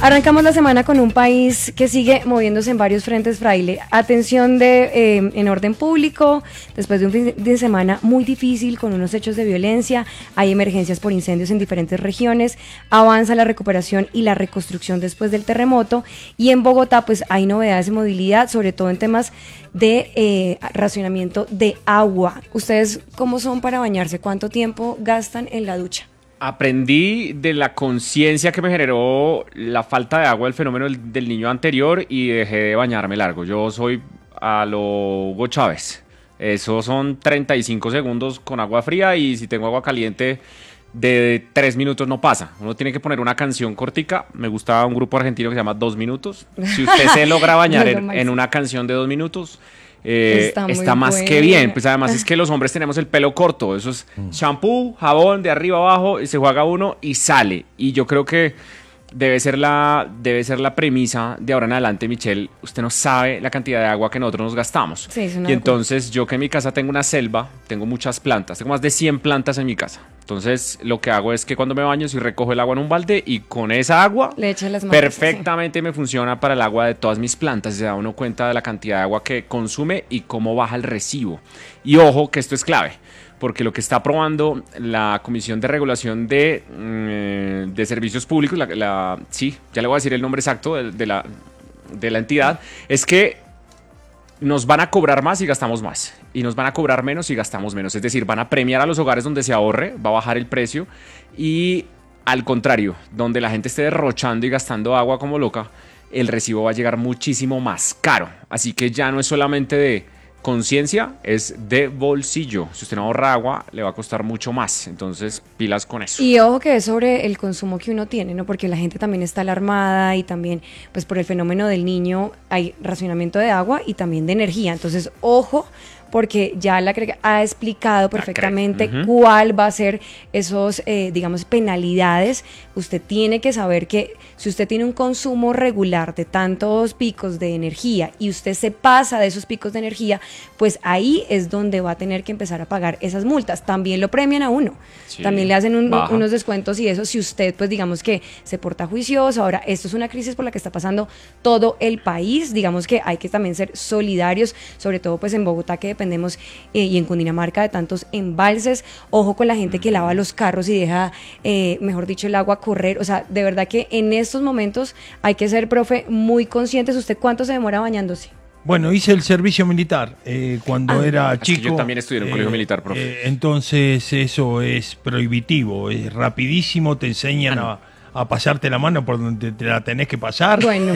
Arrancamos la semana con un país que sigue moviéndose en varios frentes, Fraile. Atención en orden público, después de un fin de semana muy difícil con unos hechos de violencia, hay emergencias por incendios en diferentes regiones, avanza la recuperación y la reconstrucción después del terremoto, y en Bogotá pues hay novedades de movilidad, sobre todo en temas de racionamiento de agua. ¿Ustedes cómo son para bañarse? ¿Cuánto tiempo gastan en la ducha? Aprendí de la conciencia que me generó la falta de agua, el fenómeno del niño anterior, y dejé de bañarme largo. Yo soy a lo Hugo Chávez. Eso son 35 segundos con agua fría, y si tengo agua caliente de 3 minutos no pasa. Uno tiene que poner una canción cortica. Me gusta un grupo argentino que se llama 2 minutos. Si usted se logra bañar en una canción de 2 minutos... está más que bien. Pues además es que los hombres tenemos el pelo corto. Eso es shampoo, jabón de arriba abajo, y se juega uno y sale. Y yo creo que debe ser la premisa de ahora en adelante, Michelle. Usted no sabe la cantidad de agua que nosotros nos gastamos. Sí, y entonces yo, que en mi casa tengo una selva, tengo muchas plantas, tengo más de 100 plantas en mi casa. Entonces lo que hago es que cuando me baño, si recojo el agua en un balde, y con esa agua le echo las manos, perfectamente, sí. Me funciona para el agua de todas mis plantas. Se da uno cuenta de la cantidad de agua que consume y cómo baja el recibo. Y ojo, que esto es clave, porque lo que está aprobando la Comisión de Regulación de Servicios Públicos, sí, ya le voy a decir el nombre exacto de la entidad, es que nos van a cobrar más y gastamos más, y nos van a cobrar menos y gastamos menos. Es decir, van a premiar a los hogares donde se ahorre, va a bajar el precio, y al contrario, donde la gente esté derrochando y gastando agua como loca, el recibo va a llegar muchísimo más caro. Así que ya no es solamente de conciencia, es de bolsillo. Si usted no ahorra agua, le va a costar mucho más. Entonces, pilas con eso. Y ojo que es sobre el consumo que uno tiene, ¿no? Porque la gente también está alarmada, y también, pues por el fenómeno del niño, hay racionamiento de agua y también de energía. Entonces, ojo, porque ya la CREG ha explicado perfectamente cuál va a ser esos, digamos, penalidades. Usted tiene que saber que si usted tiene un consumo regular de tantos picos de energía y usted se pasa de esos picos de energía, pues ahí es donde va a tener que empezar a pagar esas multas. También lo premian a uno, sí, también le hacen unos descuentos, y eso, si usted, pues digamos que se porta juicioso. Ahora, esto es una crisis por la que está pasando todo el país. Digamos que hay que también ser solidarios, sobre todo pues en Bogotá, que dependemos, y en Cundinamarca, de tantos embalses. Ojo con la gente que lava los carros y deja, mejor dicho, el agua correr. O sea, de verdad que en estos momentos hay que ser, profe, muy conscientes. ¿Usted cuánto se demora bañándose? Bueno, hice el servicio militar cuando era chico. Yo también estudié en un colegio militar, profe. Entonces eso es prohibitivo, es rapidísimo, te enseñan a pasarte la mano por donde te la tenés que pasar. Bueno.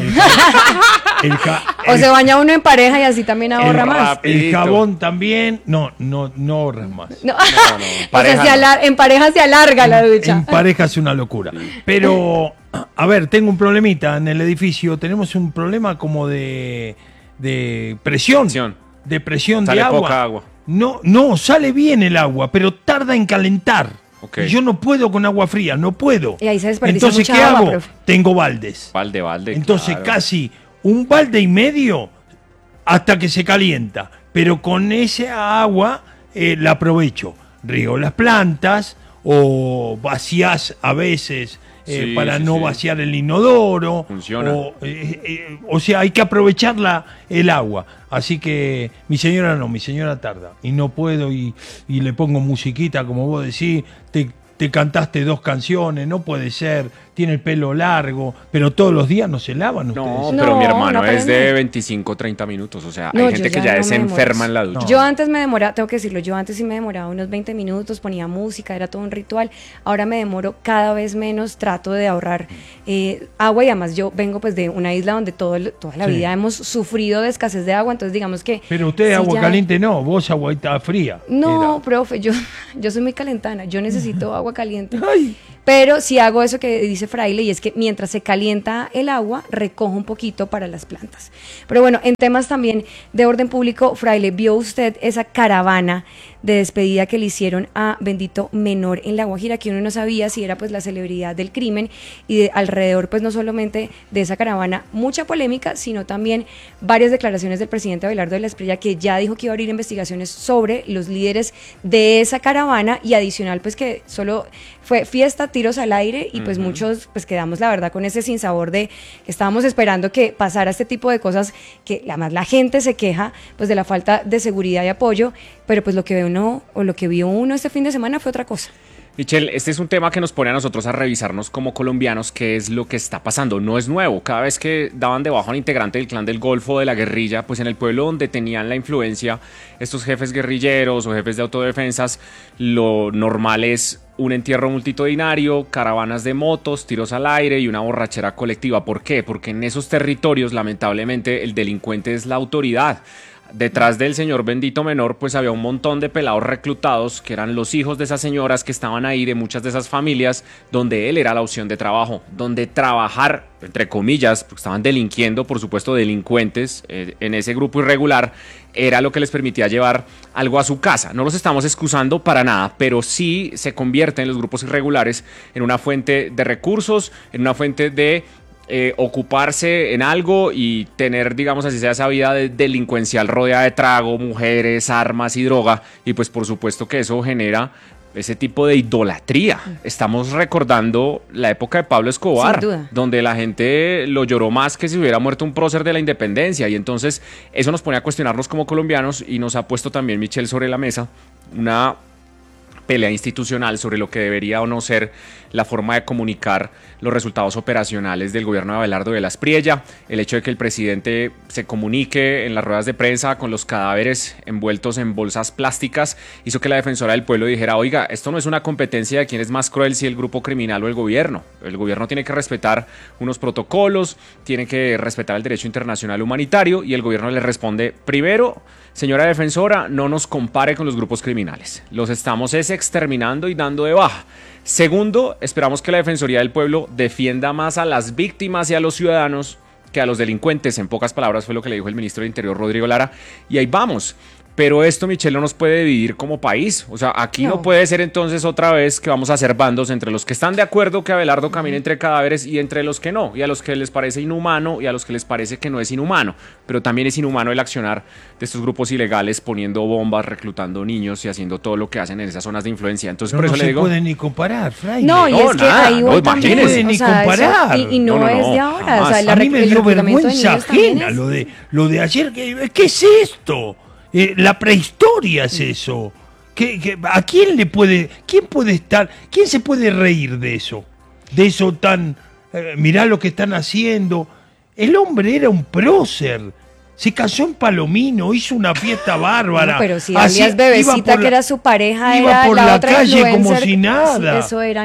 O se baña uno en pareja y así también ahorra más. El jabón también, no ahorras más. No. O sea, en pareja se alarga la ducha. En pareja es una locura. Pero, a ver, tengo un problemita en el edificio. Tenemos un problema como de presión. De presión de agua. Sale poca agua. No, sale bien el agua, pero tarda en calentar. Okay. Yo no puedo con agua fría, no puedo. Y ahí se desperdicia. Entonces, mucha ¿qué agua, hago? profe. Tengo baldes. Balde. Entonces, claro, casi un balde y medio hasta que se calienta. Pero con esa agua la aprovecho. Riego las plantas o vacías a veces para no vaciar el inodoro. Funciona. O sea, hay que aprovechar el agua. Así que mi señora tarda. Y no puedo, y le pongo musiquita, como vos decís, te cantaste 2 canciones, no puede ser, tiene el pelo largo, pero todos los días no se lavan ustedes. No, pero mi hermano es de 25, 30 minutos, o sea, hay gente que ya se enferma en la ducha. Yo antes me demoraba, tengo que decirlo, yo antes sí me demoraba unos 20 minutos, ponía música, era todo un ritual. Ahora me demoro cada vez menos, trato de ahorrar agua, y además yo vengo pues de una isla donde toda la vida hemos sufrido de escasez de agua, entonces digamos que... Pero usted agua caliente no, vos agüita fría. No, profe, yo soy muy calentana, yo necesito agua caliente. Ay. Pero sí hago eso que dice Fraile, y es que mientras se calienta el agua, recojo un poquito para las plantas. Pero bueno, en temas también de orden público, Fraile, ¿vio usted esa caravana de despedida que le hicieron a Bendito Menor en La Guajira, que uno no sabía si era pues la celebridad del crimen, y alrededor pues no solamente de esa caravana, mucha polémica, sino también varias declaraciones del presidente Abelardo de la Espriella, que ya dijo que iba a abrir investigaciones sobre los líderes de esa caravana, y adicional pues que solo fue fiesta, tiros al aire, y pues muchos pues quedamos la verdad con ese sinsabor de que estábamos esperando que pasara este tipo de cosas, que además la gente se queja pues de la falta de seguridad y apoyo, pero pues lo que vio uno este fin de semana fue otra cosa. Michelle, este es un tema que nos pone a nosotros a revisarnos como colombianos qué es lo que está pasando. No es nuevo. Cada vez que daban de baja a un integrante del Clan del Golfo, de la guerrilla, pues en el pueblo donde tenían la influencia estos jefes guerrilleros o jefes de autodefensas, lo normal es un entierro multitudinario, caravanas de motos, tiros al aire y una borrachera colectiva. ¿Por qué? Porque en esos territorios, lamentablemente, el delincuente es la autoridad. Detrás del señor Bendito Menor pues había un montón de pelados reclutados que eran los hijos de esas señoras que estaban ahí, de muchas de esas familias donde él era la opción de trabajo, donde trabajar, entre comillas, porque estaban delinquiendo, por supuesto delincuentes en ese grupo irregular, era lo que les permitía llevar algo a su casa. No los estamos excusando para nada, pero sí se convierten los grupos irregulares en una fuente de recursos, en una fuente de ocuparse en algo y tener, digamos así sea, esa vida delincuencial rodeada de trago, mujeres, armas y droga, y pues por supuesto que eso genera ese tipo de idolatría. Estamos recordando la época de Pablo Escobar, donde la gente lo lloró más que si hubiera muerto un prócer de la independencia, y entonces eso nos pone a cuestionarnos como colombianos, y nos ha puesto también Michelle sobre la mesa una pelea institucional sobre lo que debería o no ser la forma de comunicar los resultados operacionales del gobierno de Abelardo de la Espriella, el hecho de que el presidente se comunique en las ruedas de prensa con los cadáveres envueltos en bolsas plásticas, hizo que la defensora del pueblo dijera, oiga, esto no es una competencia de quién es más cruel, si el grupo criminal o el gobierno tiene que respetar unos protocolos, tiene que respetar el derecho internacional humanitario, y el gobierno le responde, primero, señora defensora, no nos compare con los grupos criminales, los estamos exterminando y dando de baja. Segundo, esperamos que la Defensoría del Pueblo defienda más a las víctimas y a los ciudadanos que a los delincuentes. En pocas palabras fue lo que le dijo el ministro de Interior, Rodrigo Lara, y ahí vamos. Pero esto, Michelle, no nos puede dividir como país. O sea, aquí no puede ser entonces otra vez que vamos a hacer bandos entre los que están de acuerdo que Abelardo camine entre cadáveres y entre los que no, y a los que les parece inhumano y a los que les parece que no es inhumano. Pero también es inhumano el accionar de estos grupos ilegales poniendo bombas, reclutando niños y haciendo todo lo que hacen en esas zonas de influencia. Entonces, por eso le digo... No se puede ni comparar, Fraile. No, y es que ahí no se puede ni comparar. Y no es de ahora. O sea, a mí me dio vergüenza ajena lo de ayer. ¿Qué es esto? La prehistoria es eso. ¿A quién quién se puede reír de eso? De eso tan, mirá lo que están haciendo. El hombre era un prócer. Se casó en Palomino, hizo una fiesta bárbara. No, pero si alias Bebecita, que era su pareja, iba era por la otra calle influencer, como si nada. Sí, eso era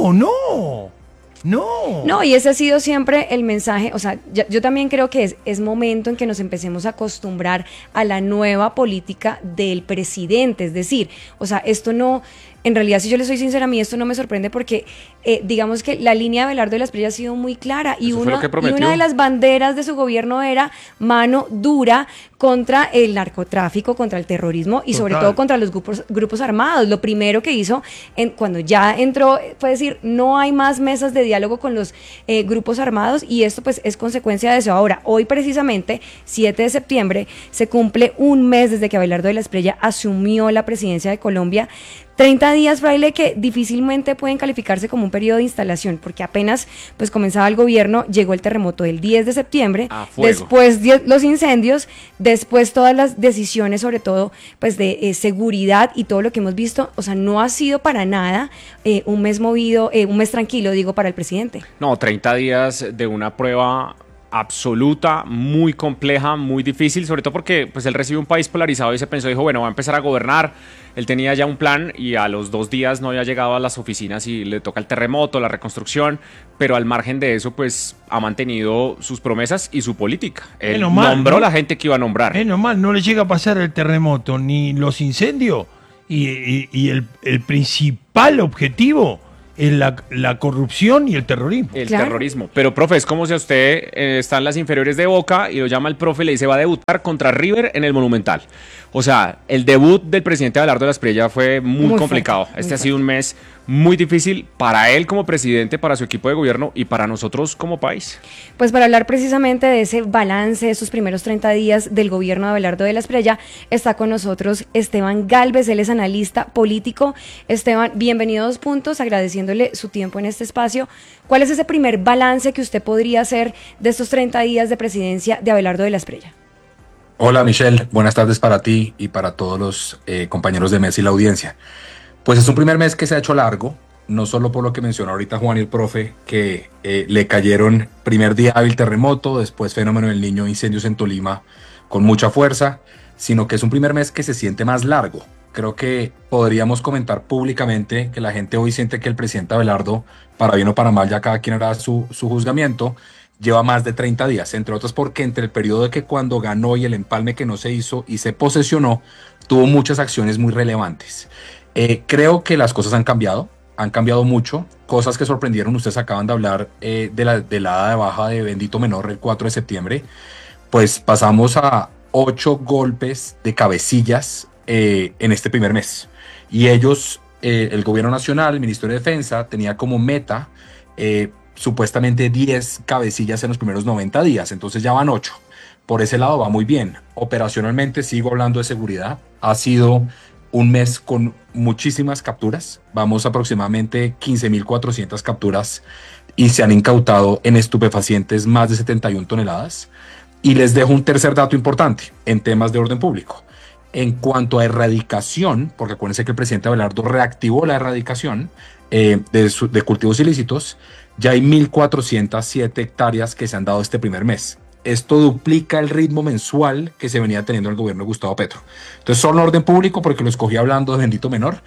No, y ese ha sido siempre el mensaje. O sea, yo también creo que es momento en que nos empecemos a acostumbrar a la nueva política del presidente. Es decir, o sea, esto no... En realidad, si yo le soy sincera, a mí esto no me sorprende porque digamos que la línea de Abelardo de la Espriella ha sido muy clara, y una de las banderas de su gobierno era mano dura contra el narcotráfico, contra el terrorismo y sobre todo contra los grupos armados. Lo primero que hizo cuando ya entró fue decir, no hay más mesas de diálogo con los grupos armados, y esto pues es consecuencia de eso. Ahora, hoy precisamente, 7 de septiembre, se cumple un mes desde que Abelardo de la Espriella asumió la presidencia de Colombia. 30 días, Fraile, que difícilmente pueden calificarse como un periodo de instalación, porque apenas pues comenzaba el gobierno, llegó el terremoto del 10 de septiembre, después los incendios, después todas las decisiones, sobre todo pues de seguridad y todo lo que hemos visto. O sea, no ha sido para nada un mes movido, un mes tranquilo, digo, para el presidente. No, 30 días de una prueba absoluta, muy compleja, muy difícil, sobre todo porque pues él recibe un país polarizado y se pensó, dijo, bueno, va a empezar a gobernar. Él tenía ya un plan y a los 2 días no había llegado a las oficinas y le toca el terremoto, la reconstrucción, pero al margen de eso pues ha mantenido sus promesas y su política. Él nombró la gente que iba a nombrar. Menos mal, no le llega a pasar el terremoto ni los incendios, y el principal objetivo es la corrupción y el terrorismo. El terrorismo. Pero, profe, es como si a usted está en las inferiores de Boca y lo llama el profe y le dice va a debutar contra River en el Monumental. O sea, el debut del presidente Abelardo de la Espriella fue muy complicado. Este ha sido un mes muy difícil para él como presidente, para su equipo de gobierno y para nosotros como país. Pues para hablar precisamente de ese balance de esos primeros 30 días del gobierno de Abelardo de la Espriella, está con nosotros Esteban Galvez, él es analista político. Esteban, bienvenido a Dos Puntos, agradeciéndole su tiempo en este espacio. ¿Cuál es ese primer balance que usted podría hacer de estos 30 días de presidencia de Abelardo de la Espriella? Hola Michelle, buenas tardes para ti y para todos los compañeros de mesa y la audiencia. Pues es un primer mes que se ha hecho largo, no solo por lo que mencionó ahorita Juan y el profe, que le cayeron primer día hábil terremoto, después fenómeno del Niño, incendios en Tolima con mucha fuerza, sino que es un primer mes que se siente más largo. Creo que podríamos comentar públicamente que la gente hoy siente que el presidente Abelardo, para bien o para mal, ya cada quien hará su juzgamiento, lleva más de 30 días, entre otros porque entre el periodo de que cuando ganó y el empalme que no se hizo y se posesionó, tuvo muchas acciones muy relevantes. Creo que las cosas han cambiado mucho, cosas que sorprendieron. Ustedes acaban de hablar de la hada de baja de Bendito Menor el 4 de septiembre, pues pasamos a 8 golpes de cabecillas en este primer mes. Y ellos, el gobierno nacional, el Ministerio de Defensa, tenía como meta supuestamente 10 cabecillas en los primeros 90 días, entonces ya van 8. Por ese lado va muy bien. Operacionalmente, sigo hablando de seguridad, ha sido un mes con muchísimas capturas, vamos aproximadamente 15.400 capturas y se han incautado en estupefacientes más de 71 toneladas. Y les dejo un tercer dato importante en temas de orden público. En cuanto a erradicación, porque acuérdense que el presidente Abelardo reactivó la erradicación de cultivos ilícitos, ya hay 1.407 hectáreas que se han dado este primer mes. Esto duplica el ritmo mensual que se venía teniendo el gobierno de Gustavo Petro. Entonces, solo orden público, porque lo escogí hablando de Bendito Menor,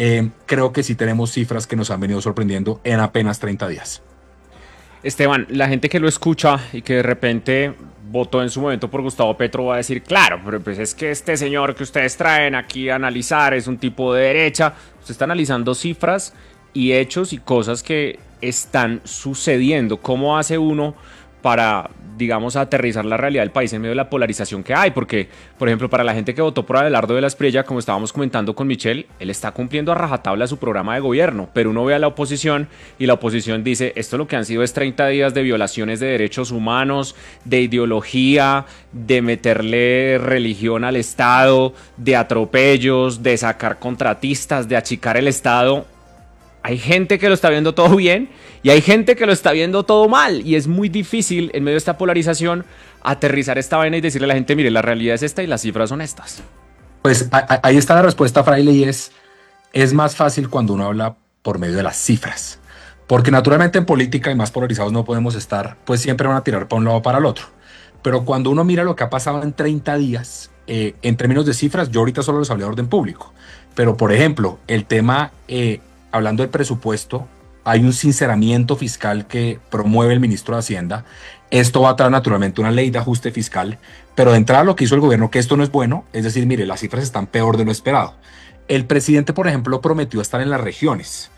creo que sí tenemos cifras que nos han venido sorprendiendo en apenas 30 días. Esteban, la gente que lo escucha y que de repente votó en su momento por Gustavo Petro va a decir, claro, pero pues es que este señor que ustedes traen aquí a analizar es un tipo de derecha. Usted está analizando cifras y hechos y cosas que están sucediendo. ¿Cómo hace uno para, digamos, aterrizar la realidad del país en medio de la polarización que hay? Porque, por ejemplo, para la gente que votó por Abelardo de la Espriella, como estábamos comentando con Michelle, él está cumpliendo a rajatabla su programa de gobierno, pero uno ve a la oposición y la oposición dice, esto lo que han sido es 30 días de violaciones de derechos humanos, de ideología, de meterle religión al Estado, de atropellos, de sacar contratistas, de achicar el Estado. Hay gente que lo está viendo todo bien y hay gente que lo está viendo todo mal, y es muy difícil en medio de esta polarización aterrizar esta vaina y decirle a la gente, mire, la realidad es esta y las cifras son estas. Pues ahí está la respuesta, Fraile, y es más fácil cuando uno habla por medio de las cifras, porque naturalmente en política y más polarizados no podemos estar, pues siempre van a tirar para un lado o para el otro, pero cuando uno mira lo que ha pasado en 30 días, en términos de cifras, yo ahorita solo les hablé de orden público, pero por ejemplo, el tema... hablando del presupuesto, hay un sinceramiento fiscal que promueve el ministro de Hacienda. Esto va a traer naturalmente una ley de ajuste fiscal, pero de entrada lo que hizo el gobierno, que esto no es bueno, es decir, mire, las cifras están peor de lo esperado. El presidente, por ejemplo, prometió estar en las regiones.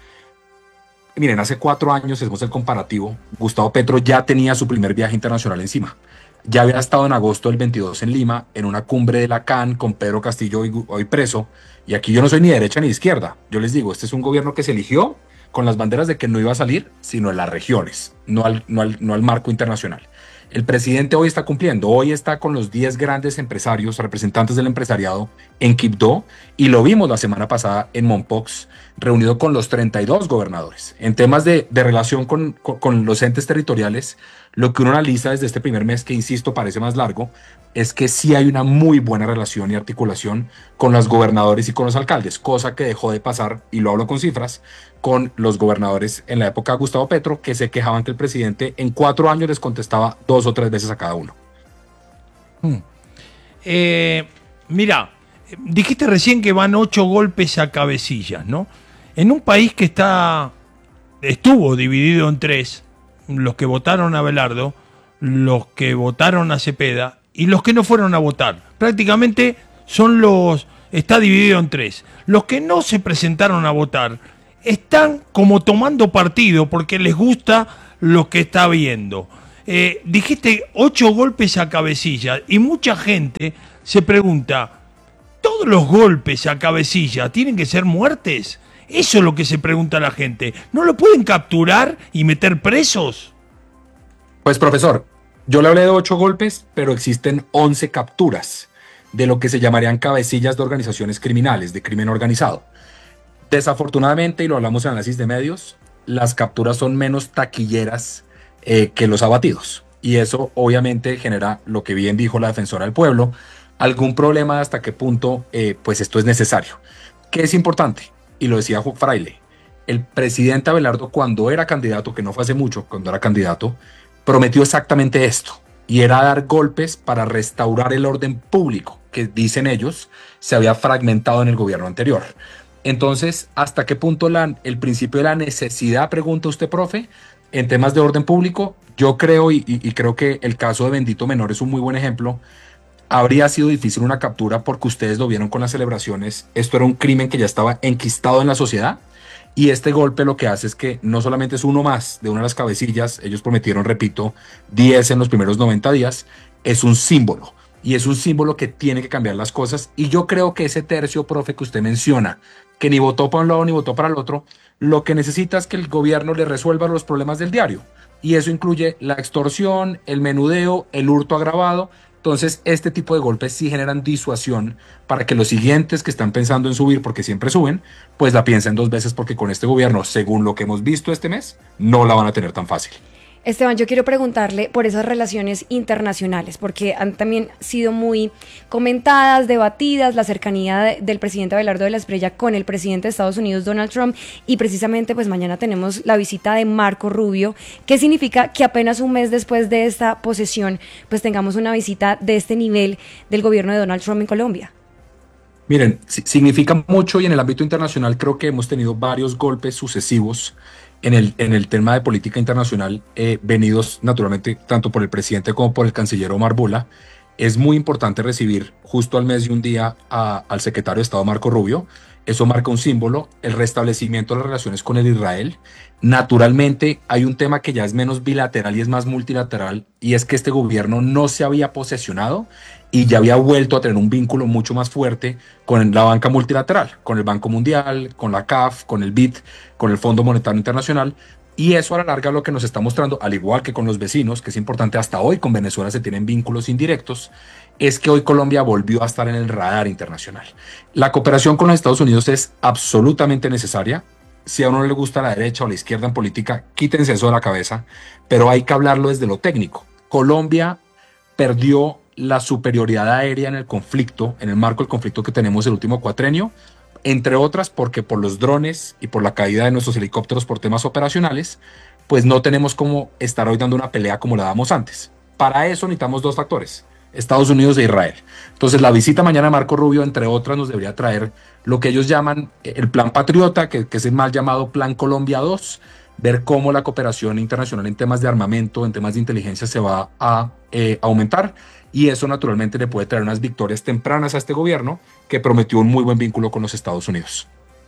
Miren, hace 4 años, hacemos el comparativo, Gustavo Petro ya tenía su primer viaje internacional encima. Ya había estado en agosto del 22 en Lima, en una cumbre de la CAN con Pedro Castillo hoy preso. Y aquí yo no soy ni derecha ni izquierda. Yo les digo, este es un gobierno que se eligió con las banderas de que no iba a salir, sino en las regiones, no al marco internacional. El presidente hoy está cumpliendo. Hoy está con los 10 grandes empresarios, representantes del empresariado en Quibdó, y lo vimos la semana pasada en Mompox, reunido con los 32 gobernadores. En temas de relación con los entes territoriales, lo que uno analiza desde este primer mes, que insisto parece más largo, es que sí hay una muy buena relación y articulación con los gobernadores y con los alcaldes, cosa que dejó de pasar, y lo hablo con cifras, con los gobernadores en la época de Gustavo Petro, que se quejaban que el presidente en 4 años les contestaba 2 o 3 veces a cada uno. Mira, dijiste recién que van 8 golpes a cabecillas, ¿no? En un país que estuvo dividido en 3, los que votaron a Abelardo, los que votaron a Cepeda y los que no fueron a votar. Prácticamente está dividido en 3. Los que no se presentaron a votar están como tomando partido porque les gusta lo que está viendo. Dijiste 8 golpes a Cabecilla y mucha gente se pregunta, ¿todos los golpes a Cabecilla tienen que ser muertes? Eso es lo que se pregunta la gente. ¿No lo pueden capturar y meter presos? Pues profesor, yo le hablé de 8 golpes, pero existen 11 capturas de lo que se llamarían cabecillas de organizaciones criminales, de crimen organizado. Desafortunadamente, y lo hablamos en análisis de medios, las capturas son menos taquilleras que los abatidos. Y eso obviamente genera, lo que bien dijo la defensora del pueblo, algún problema de hasta qué punto pues esto es necesario. ¿Qué es importante? Y lo decía Fraile, el presidente Abelardo cuando era candidato, que no fue hace mucho, cuando era candidato, prometió exactamente esto, y era dar golpes para restaurar el orden público, que dicen ellos, se había fragmentado en el gobierno anterior. Entonces, ¿hasta qué punto el principio de la necesidad, pregunta usted, profe, en temas de orden público? Yo creo, y creo que el caso de Bendito Menor es un muy buen ejemplo. Habría sido difícil una captura porque ustedes lo vieron con las celebraciones. Esto era un crimen que ya estaba enquistado en la sociedad. Y este golpe lo que hace es que no solamente es uno más de una de las cabecillas, ellos prometieron, repito, 10 en los primeros 90 días, es un símbolo. Y es un símbolo que tiene que cambiar las cosas. Y yo creo que ese tercio, profe, que usted menciona, que ni votó para un lado ni votó para el otro, lo que necesita es que el gobierno le resuelva los problemas del diario. Y eso incluye la extorsión, el menudeo, el hurto agravado. Entonces, este tipo de golpes sí generan disuasión para que los siguientes que están pensando en subir, porque siempre suben, pues la piensen 2 veces, porque con este gobierno, según lo que hemos visto este mes, no la van a tener tan fácil. Esteban, yo quiero preguntarle por esas relaciones internacionales, porque han también sido muy comentadas, debatidas, la cercanía del presidente Abelardo de la Espriella con el presidente de Estados Unidos, Donald Trump, y precisamente pues mañana tenemos la visita de Marco Rubio. ¿Qué significa que apenas un mes después de esta posesión pues tengamos una visita de este nivel del gobierno de Donald Trump en Colombia? Miren, significa mucho, y en el ámbito internacional creo que hemos tenido varios golpes sucesivos en el tema de política internacional, venidos naturalmente tanto por el presidente como por el canciller Omar Bula. Es muy importante recibir justo al mes y un día al secretario de Estado Marco Rubio. Eso marca un símbolo, el restablecimiento de las relaciones con el Israel. Naturalmente hay un tema que ya es menos bilateral y es más multilateral, y es que este gobierno no se había posesionado y ya había vuelto a tener un vínculo mucho más fuerte con la banca multilateral, con el Banco Mundial, con la CAF, con el BID, con el Fondo Monetario Internacional. Y eso a la larga lo que nos está mostrando, al igual que con los vecinos, que es importante, hasta hoy con Venezuela se tienen vínculos indirectos, es que hoy Colombia volvió a estar en el radar internacional. La cooperación con los Estados Unidos es absolutamente necesaria. Si a uno no le gusta la derecha o la izquierda en política, quítense eso de la cabeza, pero hay que hablarlo desde lo técnico. Colombia perdió la superioridad aérea en el conflicto, en el marco del conflicto que tenemos el último cuatrenio, entre otras porque por los drones y por la caída de nuestros helicópteros por temas operacionales, pues no tenemos cómo estar hoy dando una pelea como la damos antes. Para eso necesitamos 2 factores, Estados Unidos e Israel. Entonces la visita mañana de Marco Rubio, entre otras, nos debería traer lo que ellos llaman el Plan Patriota, que es el mal llamado Plan Colombia 2, ver cómo la cooperación internacional en temas de armamento, en temas de inteligencia se va a aumentar, y eso naturalmente le puede traer unas victorias tempranas a este gobierno que prometió un muy buen vínculo con los Estados Unidos.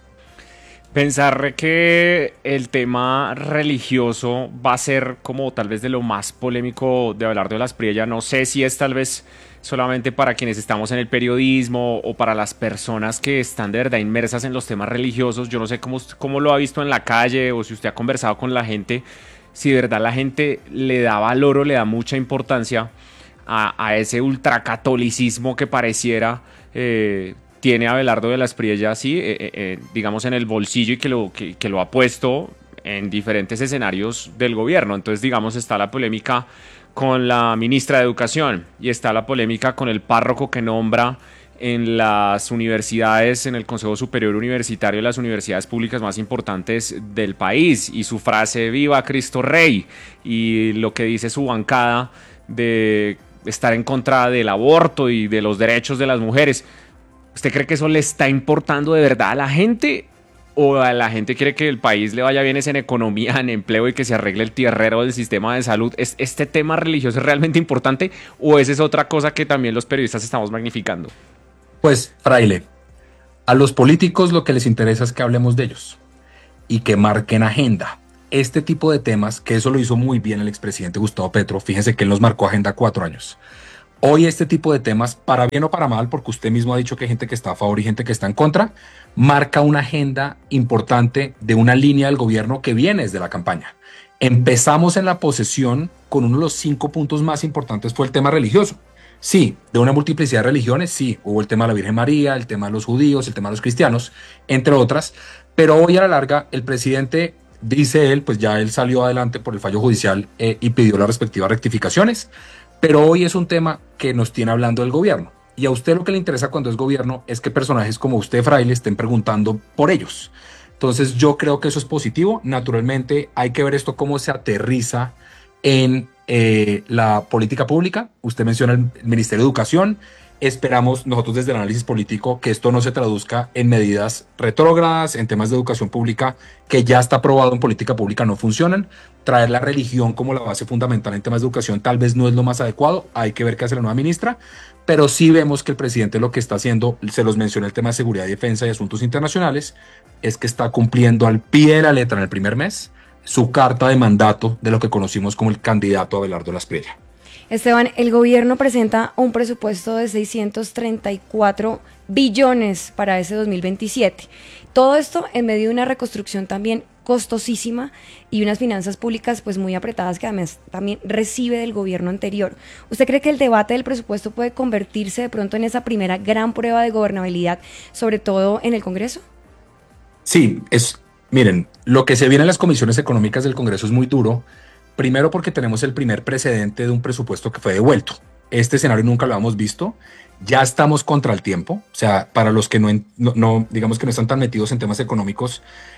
Pensar que el tema religioso va a ser como tal vez de lo más polémico de Abelardo de la Espriella. No sé si es tal vez solamente para quienes estamos en el periodismo o para las personas que están de verdad inmersas en los temas religiosos. Yo no sé cómo lo ha visto en la calle o si usted ha conversado con la gente, si de verdad la gente le da valor o le da mucha importancia a ese ultracatolicismo que pareciera tiene Abelardo de la Espriella así, digamos, en el bolsillo, y que lo ha puesto en diferentes escenarios del gobierno. Entonces, digamos, está la polémica con la ministra de Educación y está la polémica con el párroco que nombra en las universidades, en el Consejo Superior Universitario de las universidades públicas más importantes del país, y su frase "Viva Cristo Rey", y lo que dice su bancada de estar en contra del aborto y de los derechos de las mujeres. ¿Usted cree que eso le está importando de verdad a la gente? ¿O a la gente quiere que el país le vaya bien en economía, en empleo, y que se arregle el tierrero del sistema de salud? ¿Es este tema religioso es realmente importante, o esa es otra cosa que también los periodistas estamos magnificando? Pues, Fraile, a los políticos lo que les interesa es que hablemos de ellos. y que marquen agenda. Este tipo de temas, que eso lo hizo muy bien el expresidente Gustavo Petro, fíjense que él nos marcó agenda 4 años. Hoy este tipo de temas, para bien o para mal, porque usted mismo ha dicho que hay gente que está a favor y gente que está en contra, marca una agenda importante de una línea del gobierno que viene desde la campaña. Empezamos en la posesión con uno de los 5 puntos más importantes, fue el tema religioso. Sí, de una multiplicidad de religiones, sí, hubo el tema de la Virgen María, el tema de los judíos, el tema de los cristianos, entre otras, pero hoy a la larga el presidente, dice él, pues ya él salió adelante por el fallo judicial y pidió las respectivas rectificaciones, pero hoy es un tema que nos tiene hablando del gobierno. Y a usted lo que le interesa cuando es gobierno es que personajes como usted, Fraile, estén preguntando por ellos. Entonces yo creo que eso es positivo. Naturalmente hay que ver esto cómo se aterriza en la política pública. Usted menciona el Ministerio de Educación. Esperamos nosotros desde el análisis político que esto no se traduzca en medidas retrógradas, en temas de educación pública que ya está aprobado en política pública no funcionan. Traer la religión como la base fundamental en temas de educación tal vez no es lo más adecuado. Hay que ver qué hace la nueva ministra, pero sí vemos que el presidente lo que está haciendo, se los menciona el tema de seguridad y defensa y asuntos internacionales, es que está cumpliendo al pie de la letra en el primer mes su carta de mandato de lo que conocimos como el candidato Abelardo Lasprilla. Esteban, el gobierno presenta un presupuesto de 634 billones para ese 2027. Todo esto en medio de una reconstrucción también costosísima y unas finanzas públicas pues muy apretadas que además también recibe del gobierno anterior. ¿Usted cree que el debate del presupuesto puede convertirse de pronto en esa primera gran prueba de gobernabilidad, sobre todo en el Congreso? Sí, miren, lo que se viene en las comisiones económicas del Congreso es muy duro. Primero porque tenemos el primer precedente de un presupuesto que fue devuelto. Este escenario nunca lo habíamos visto. Ya estamos contra el tiempo. O sea, para los que digamos que no están tan metidos en temas económicos,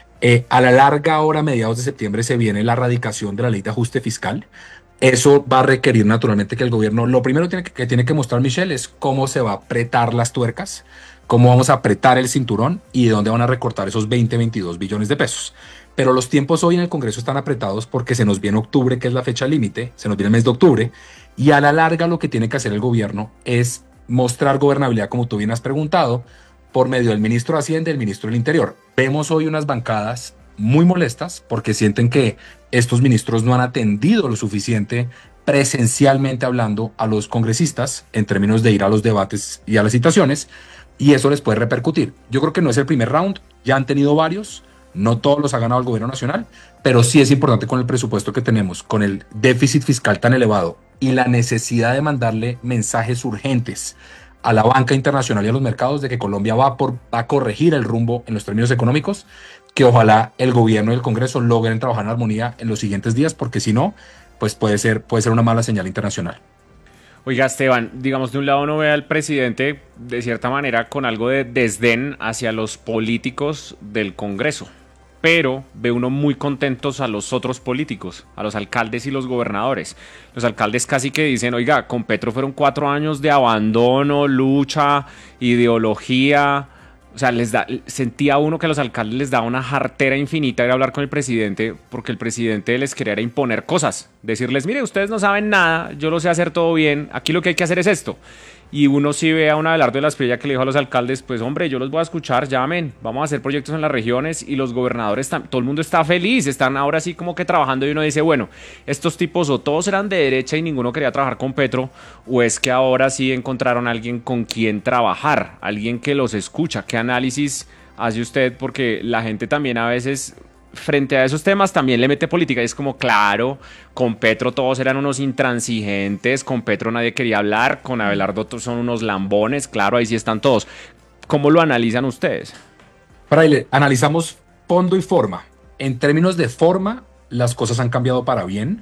a la larga ahora, a mediados de septiembre, se viene la radicación de la ley de ajuste fiscal. Eso va a requerir naturalmente que el gobierno, lo primero que tiene que mostrar Michelle es cómo se va a apretar las tuercas, cómo vamos a apretar el cinturón y de dónde van a recortar esos 22 billones de pesos. Pero los tiempos hoy en el Congreso están apretados porque se nos viene octubre, que es la fecha límite, se nos viene el mes de octubre, y a la larga lo que tiene que hacer el gobierno es mostrar gobernabilidad, como tú bien has preguntado, por medio del ministro de Hacienda y del ministro del Interior. Vemos hoy unas bancadas muy molestas porque sienten que estos ministros no han atendido lo suficiente presencialmente hablando a los congresistas en términos de ir a los debates y a las citaciones, y eso les puede repercutir. Yo creo que no es el primer round, ya han tenido varios. No todos los ha ganado el gobierno nacional, pero sí es importante con el presupuesto que tenemos, con el déficit fiscal tan elevado y la necesidad de mandarle mensajes urgentes a la banca internacional y a los mercados de que Colombia va a corregir el rumbo en los términos económicos, que ojalá el gobierno y el Congreso logren trabajar en armonía en los siguientes días, porque si no, pues puede ser una mala señal internacional. Oiga, Esteban, digamos, de un lado uno ve al presidente de cierta manera con algo de desdén hacia los políticos del Congreso, pero ve uno muy contentos a los otros políticos, a los alcaldes y los gobernadores. Los alcaldes casi que dicen, oiga, con Petro fueron 4 años de abandono, lucha, ideología. O sea, sentía uno que a los alcaldes les daba una jartera infinita ir a hablar con el presidente, porque el presidente les quería imponer cosas, decirles, mire, ustedes no saben nada, yo lo sé hacer todo bien, aquí lo que hay que hacer es esto. Y uno sí ve a un Abelardo Lasprilla que le dijo a los alcaldes, pues hombre, yo los voy a escuchar, llamen, vamos a hacer proyectos en las regiones, y los gobernadores, todo el mundo está feliz, están ahora sí como que trabajando, y uno dice, bueno, estos tipos o todos eran de derecha y ninguno quería trabajar con Petro, o es que ahora sí encontraron a alguien con quien trabajar, alguien que los escucha. ¿Qué análisis hace usted? Porque la gente también a veces, frente a esos temas, también le mete política, y es como, claro, con Petro todos eran unos intransigentes, con Petro nadie quería hablar, con Abelardo son unos lambones, claro, ahí sí están todos. ¿Cómo lo analizan ustedes? Fraile, analizamos fondo y forma. En términos de forma, las cosas han cambiado para bien.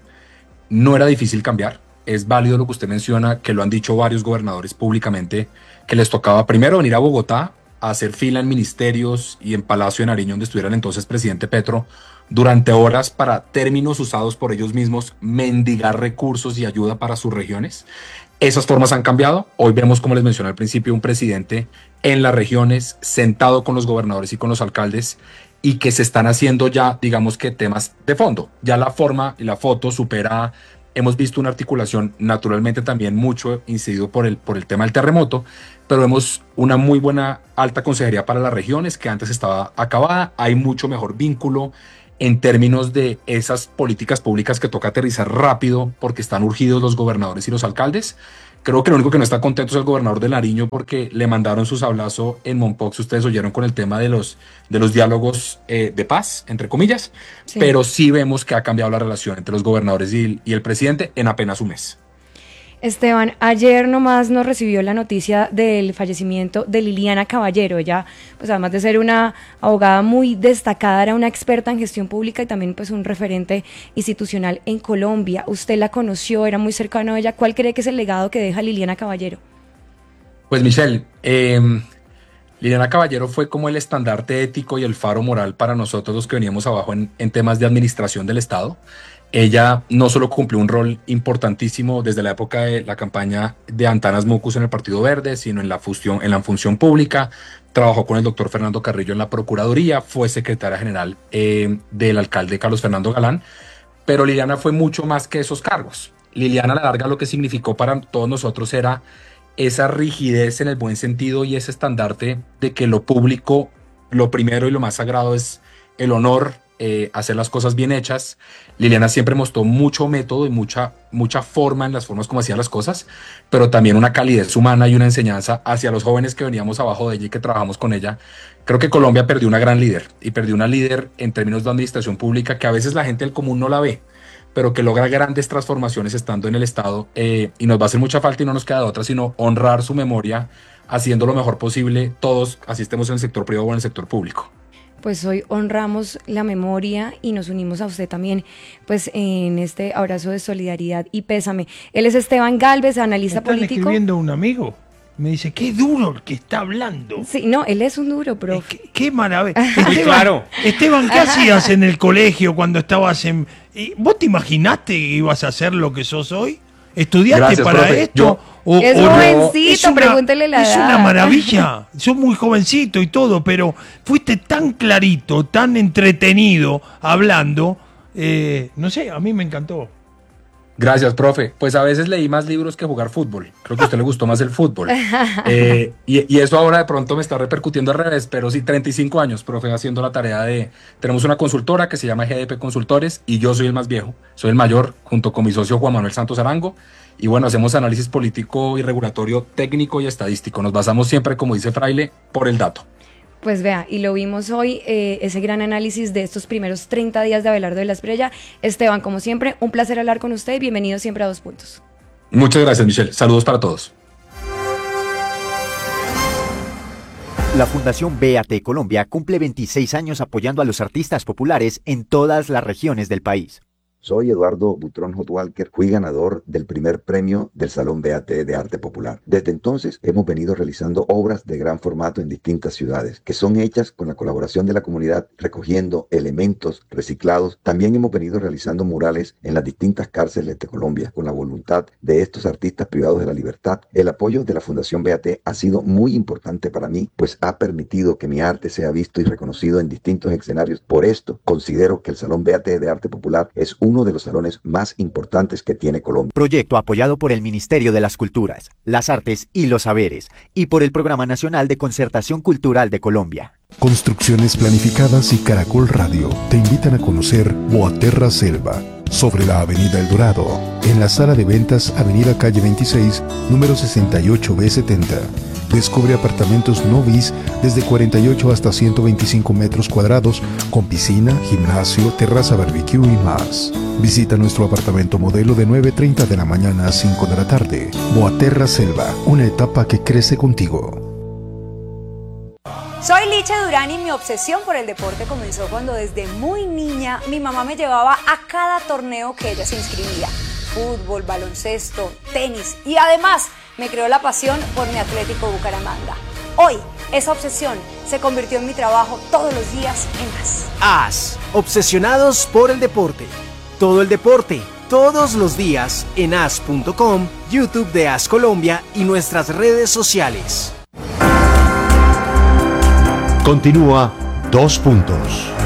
No era difícil cambiar. Es válido lo que usted menciona, que lo han dicho varios gobernadores públicamente, que les tocaba primero venir a Bogotá a hacer fila en ministerios y en Palacio de Nariño, donde estuviera el entonces presidente Petro, durante horas para términos usados por ellos mismos, mendigar recursos y ayuda para sus regiones. Esas formas han cambiado. Hoy vemos, como les mencioné al principio, un presidente en las regiones, sentado con los gobernadores y con los alcaldes, y que se están haciendo ya, digamos que temas de fondo. Ya la forma y la foto supera hemos visto una articulación naturalmente también mucho incidido por el tema del terremoto, pero vemos una muy buena alta consejería para las regiones que antes estaba acabada. Hay mucho mejor vínculo en términos de esas políticas públicas que toca aterrizar rápido porque están urgidos los gobernadores y los alcaldes. Creo que lo único que no está contento es el gobernador de Nariño porque le mandaron su sablazo en Mompox. Ustedes oyeron con el tema de los diálogos de paz, entre comillas, sí. Pero sí vemos que ha cambiado la relación entre los gobernadores y el presidente en apenas un mes. Esteban, ayer nomás nos recibió la noticia del fallecimiento de Liliana Caballero. Ella, pues además de ser una abogada muy destacada, era una experta en gestión pública y también pues un referente institucional en Colombia. Usted la conoció, era muy cercano a ella. ¿Cuál cree que es el legado que deja Liliana Caballero? Pues Michelle, Liliana Caballero fue como el estandarte ético y el faro moral para nosotros los que veníamos abajo en temas de administración del Estado. Ella no solo cumplió un rol importantísimo desde la época de la campaña de Antanas Mucus en el Partido Verde, sino en la función pública. Trabajó con el doctor Fernando Carrillo en la Procuraduría, fue secretaria general del alcalde Carlos Fernando Galán, pero Liliana fue mucho más que esos cargos. Liliana a la larga lo que significó para todos nosotros era esa rigidez en el buen sentido y ese estandarte de que lo público, lo primero y lo más sagrado es el honor, hacer las cosas bien hechas. Liliana siempre mostró mucho método y mucha forma en las formas como hacía las cosas, pero también una calidez humana y una enseñanza hacia los jóvenes que veníamos abajo de ella y que trabajamos con ella. Creo que Colombia perdió una gran líder y perdió una líder en términos de administración pública que a veces la gente del común no la ve, pero que logra grandes transformaciones estando en el Estado, y nos va a hacer mucha falta y no nos queda de otra sino honrar su memoria haciendo lo mejor posible todos, así estemos en el sector privado o en el sector público. Pues hoy honramos la memoria y nos unimos a usted también pues en este abrazo de solidaridad y pésame. Él es Esteban Gálvez, analista político. Me está escribiendo un amigo, me dice, qué duro el que está hablando. Sí, no, él es un duro, pero... Qué maravilla. Esteban, ¿qué hacías en el colegio cuando estabas en... ¿Vos te imaginaste que ibas a hacer lo que sos hoy? ¿Estudiaste Gracias, para profe. esto? Es jovencito, pregúntele la edad. Es una maravilla, sos muy jovencito y todo, pero fuiste tan clarito, tan entretenido hablando, no sé, a mí me encantó. Gracias, profe. Pues a veces leí más libros que jugar fútbol. Creo que a usted le gustó más el fútbol. Y eso ahora de pronto me está repercutiendo al revés, pero sí, 35 años, profe, haciendo la tarea de... Tenemos una consultora que se llama GDP Consultores y yo soy el más viejo, soy el mayor, junto con mi socio Juan Manuel Santos Arango. Y bueno, hacemos análisis político y regulatorio técnico y estadístico. Nos basamos siempre, como dice Fraile, por el dato. Pues vea, y lo vimos hoy, ese gran análisis de estos primeros 30 días de Abelardo de la Espriella. Esteban, como siempre, un placer hablar con usted y bienvenido siempre a 2 Puntos. Muchas gracias, Michelle. Saludos para todos. La Fundación BAT Colombia cumple 26 años apoyando a los artistas populares en todas las regiones del país. Soy Eduardo Butrón Hotwalker, fui ganador del primer premio del Salón BAT de Arte Popular. Desde entonces hemos venido realizando obras de gran formato en distintas ciudades, que son hechas con la colaboración de la comunidad, recogiendo elementos reciclados. También hemos venido realizando murales en las distintas cárceles de Colombia, con la voluntad de estos artistas privados de la libertad. El apoyo de la Fundación BAT ha sido muy importante para mí, pues ha permitido que mi arte sea visto y reconocido en distintos escenarios. Por esto, considero que el Salón BAT de Arte Popular es uno de los salones más importantes que tiene Colombia. Proyecto apoyado por el Ministerio de las Culturas, las Artes y los Saberes y por el Programa Nacional de Concertación Cultural de Colombia. Construcciones Planificadas y Caracol Radio te invitan a conocer Boaterra Selva, sobre la Avenida El Dorado, en la sala de ventas Avenida Calle 26, número 68B70. Descubre apartamentos no bis desde 48 hasta 125 metros cuadrados, con piscina, gimnasio, terraza barbecue y más. Visita nuestro apartamento modelo de 9:30 de la mañana a 5 de la tarde. Boaterra Selva, una etapa que crece contigo. Soy Licha Durán y mi obsesión por el deporte comenzó cuando desde muy niña mi mamá me llevaba a cada torneo que ella se inscribía. Fútbol, baloncesto, tenis y además me creó la pasión por mi Atlético Bucaramanga. Hoy, esa obsesión se convirtió en mi trabajo todos los días en AS. AS, obsesionados por el deporte. Todo el deporte, todos los días en as.com, YouTube de AS Colombia y nuestras redes sociales. Continúa 2 Puntos.